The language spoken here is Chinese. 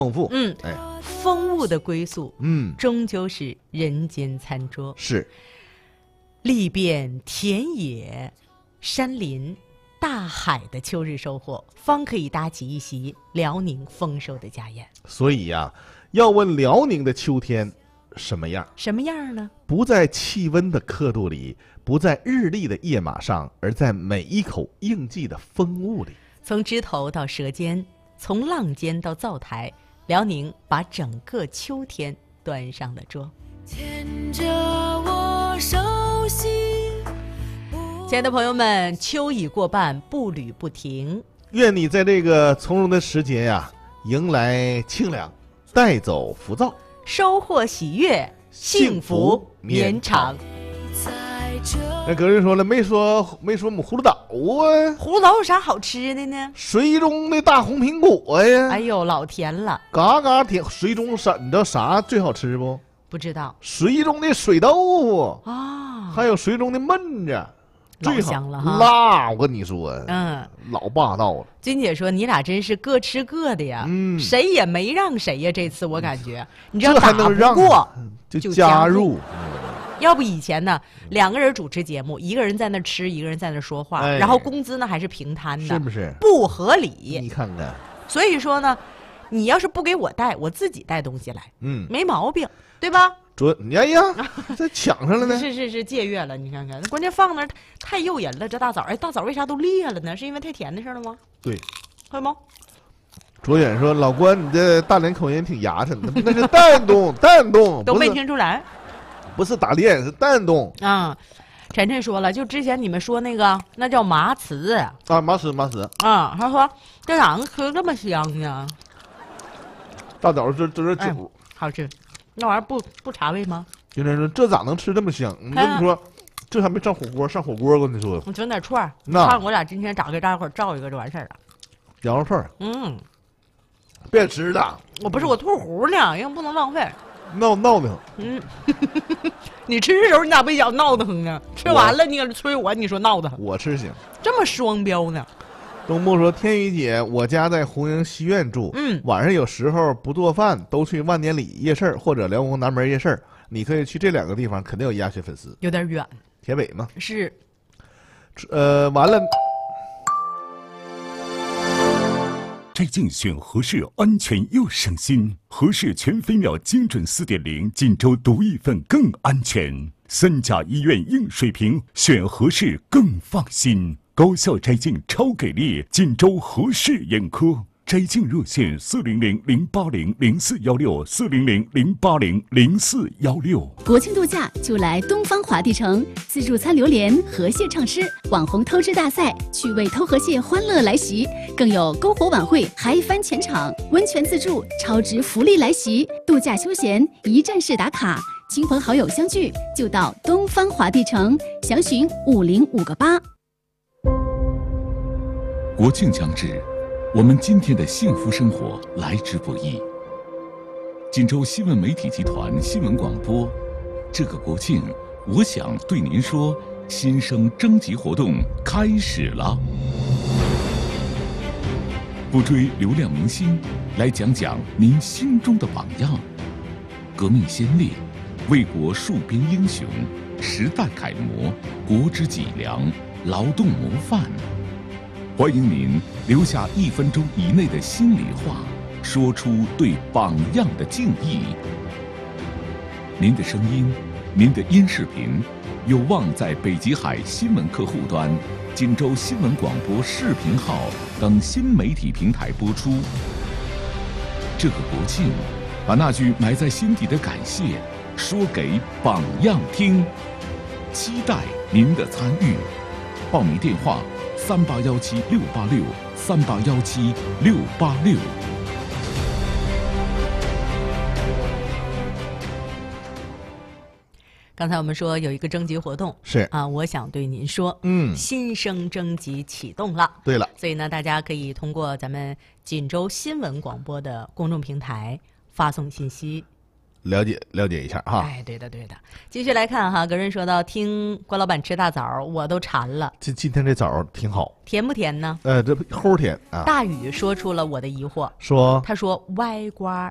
丰富。 哎，风物的归宿，终究是人间餐桌。 是， 历遍田野、山林、大海的秋日收获，方可以搭起一席辽宁丰收的家宴。 所以呀，要问辽宁的秋天什么样？ 什么样呢？ 不在气温的刻度里，不在日历的页码上，而在每一口应季的风物里。 从枝头到舌尖，从浪尖到灶台，辽宁把整个秋天端上了桌。牵着我手心，亲爱的朋友们，秋已过半，步履不停。 愿你在这个从容的时节呀，迎来清凉，带走浮躁， 收获喜悦，幸福绵长。 那有人说了，没说我们葫芦岛啊？ 葫芦岛有啥好吃的呢？ 水中的大红苹果呀！ 哎呦，老甜了， 嘎嘎甜。水中你知道啥最好吃不？ 不知道。 水中的水豆腐啊， 还有水中的焖子， 老香了哈。 辣，我跟你说，老霸道了。 君姐说你俩真是各吃各的呀，谁也没让谁呀。这次我感觉，你知道打不过就加入。 要不以前呢，2个人主持节目，一个人在那吃，一个人在那说话，然后工资呢还是平摊的， 是不是？ 不合理。 你看看， 所以说呢，你要是不给我带，我自己带东西来，没毛病，对吧？ 哎呀，这抢上了呢！ 是借阅了，你看看，关键放那儿太诱人了。这大枣，大枣为啥都裂了呢？是因为太甜的事了吗？ 对， 会吗？ 卓远说：“老关，你这大连口音挺牙碜的，那是蛋冻， 都没听出来。” 不是打猎，是蛋冻啊！晨晨说了，就之前你们说那个，那叫麻糍啊，麻糍啊。他说这咋能吃这么香呢？ 大枣这酒好吃，那玩意儿不茶味吗？ 今天说这咋能吃这么香？你跟你说，这还没上火锅，我跟你说， 我整点串儿，看我俩今天咋给大伙儿照一个就完事儿了。 羊肉串，别吃了， 我吐壶呢，因为不能浪费。 闹腾， 你吃的时候你咋不讲闹腾呢？吃完了你搁这催我，你说闹腾？ 我吃行， 这么双标呢？ 东木说：“天宇姐，我家在红营西苑住，晚上有时候不做饭，都去万年里夜市或者辽国南门夜市，你可以去这2个地方，肯定有鸭血粉丝。 有点远， 铁北吗？ 是， 完了。” 摘镜选合适，安全又省心。合适全飞秒精准4.0，锦州独一份更安全。3甲医院硬水平，选合适更放心。高效摘镜超给力，锦州合适眼科。摘镜热线400-080-0416，400-080-0416。 国庆度假就来东方华地城，自助餐榴莲河蟹畅吃，网红偷吃大赛，趣味偷河蟹欢乐来袭，更有篝火晚会嗨翻全场，温泉自助超值福利来袭，度假休闲一站式打卡，亲朋好友相聚就到东方华地城，详询50588。 国庆将至，我们今天的幸福生活来之不易。锦州新闻媒体集团新闻广播，这个国庆，我想对您说，新生征集活动开始了。不追流量明星，来讲讲您心中的榜样，革命先烈，为国戍边英雄，时代楷模，国之脊梁，劳动模范。欢迎您留下1分钟以内的心里话，说出对榜样的敬意。您的声音，您的音视频，有望在北极海新闻客户端、锦州新闻广播视频号等新媒体平台播出。这个国庆，把那句埋在心底的感谢说给榜样听，期待您的参与。报名电话：3817-686，3817-686。 刚才我们说有一个征集活动， 是啊，我想对您说，新生征集启动了。 对了， 所以呢，大家可以通过咱们锦州新闻广播的公众平台发送信息， 了解一下哈。 哎，对的。继续来看哈，有人说到听关老板吃大枣，我都馋了。 今天这枣挺好， 甜不甜呢？ 这齁甜啊。 大宇说出了我的疑惑， 说他说歪瓜